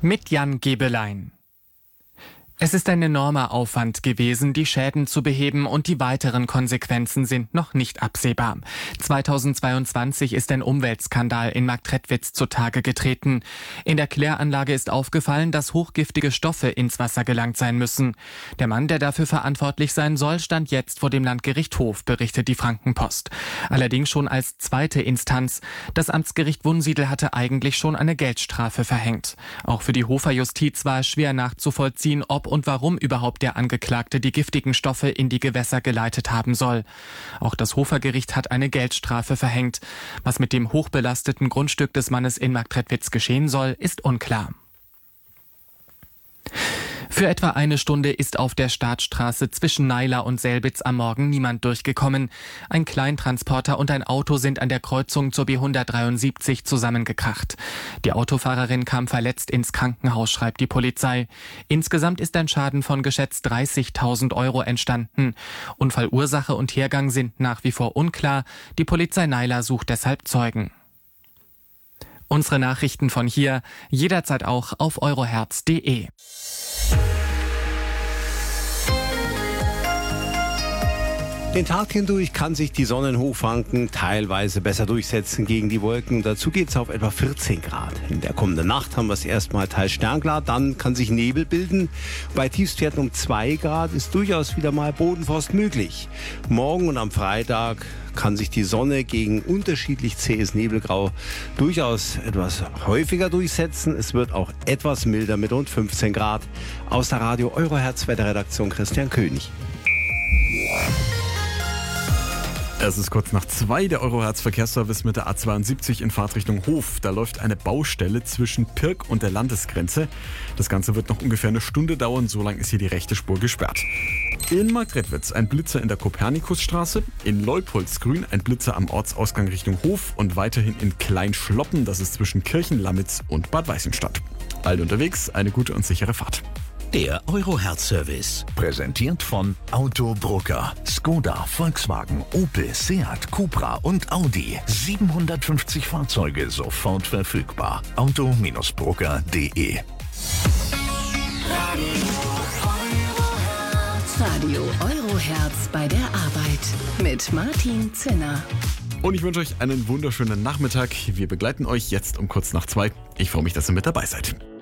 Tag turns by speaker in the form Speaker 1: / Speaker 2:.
Speaker 1: Mit Jan Gebelein. Es ist ein enormer Aufwand gewesen, die Schäden zu beheben, und die weiteren Konsequenzen sind noch nicht absehbar. 2022 ist ein Umweltskandal in Marktredwitz zutage getreten. In der Kläranlage ist aufgefallen, dass hochgiftige Stoffe ins Wasser gelangt sein müssen. Der Mann, der dafür verantwortlich sein soll, stand jetzt vor dem Landgericht Hof, berichtet die Frankenpost. Allerdings schon als zweite Instanz. Das Amtsgericht Wunsiedel hatte eigentlich schon eine Geldstrafe verhängt. Auch für die Hofer Justiz war es schwer nachzuvollziehen, ob und warum überhaupt der Angeklagte die giftigen Stoffe in die Gewässer geleitet haben soll. Auch das Hofer Gericht hat eine Geldstrafe verhängt. Was mit dem hochbelasteten Grundstück des Mannes in Marktredwitz geschehen soll, ist unklar. Für etwa eine Stunde ist auf der Startstraße zwischen Naila und Selbitz am Morgen niemand durchgekommen. Ein Kleintransporter und ein Auto sind an der Kreuzung zur B173 zusammengekracht. Die Autofahrerin kam verletzt ins Krankenhaus, schreibt die Polizei. Insgesamt ist ein Schaden von geschätzt 30.000 € entstanden. Unfallursache und Hergang sind nach wie vor unklar. Die Polizei Naila sucht deshalb Zeugen. Unsere Nachrichten von hier jederzeit auch auf euroherz.de.
Speaker 2: Den Tag hindurch kann sich die Sonnenhochfranken teilweise besser durchsetzen gegen die Wolken. Dazu geht es auf etwa 14 Grad. In der kommenden Nacht haben wir es erstmal teils sternklar, dann kann sich Nebel bilden. Bei Tiefstwerten um 2 Grad ist durchaus wieder mal Bodenfrost möglich. Morgen und am Freitag kann sich die Sonne gegen unterschiedlich zähes Nebelgrau durchaus etwas häufiger durchsetzen. Es wird auch etwas milder mit rund 15 Grad. Aus der Radio Euroherz Wetterredaktion Christian König.
Speaker 3: Es ist kurz nach 2, der Euroherz Verkehrsservice mit der A72 in Fahrtrichtung Hof. Da läuft eine Baustelle zwischen Pirk und der Landesgrenze. Das Ganze wird noch ungefähr eine Stunde dauern, so lang ist hier die rechte Spur gesperrt. In Marktredwitz ein Blitzer in der Kopernikusstraße, in Leupoldsgrün ein Blitzer am Ortsausgang Richtung Hof und weiterhin in Kleinschloppen, das ist zwischen Kirchenlamitz und Bad Weißenstadt. Allen unterwegs, eine gute und sichere Fahrt.
Speaker 4: Der Euroherz-Service, präsentiert von Auto Brucker, Skoda, Volkswagen, Opel, Seat, Cupra und Audi. 750 Fahrzeuge sofort verfügbar. Auto-Brucker.de.
Speaker 5: Radio Euroherz bei der Arbeit mit Martin Zinner.
Speaker 3: Und ich wünsche euch einen wunderschönen Nachmittag. Wir begleiten euch jetzt um kurz nach 2. Ich freue mich, dass ihr mit dabei seid.